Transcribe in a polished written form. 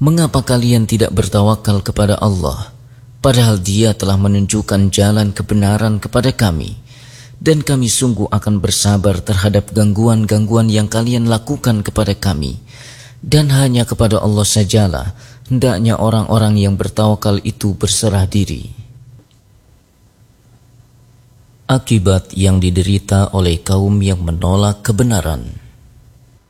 Mengapa kalian tidak bertawakal kepada Allah, padahal Dia telah menunjukkan jalan kebenaran kepada kami, dan kami sungguh akan bersabar terhadap gangguan-gangguan yang kalian lakukan kepada kami, dan hanya kepada Allah sajalah hendaknya orang-orang yang bertawakal itu berserah diri. Akibat yang diderita oleh kaum yang menolak kebenaran.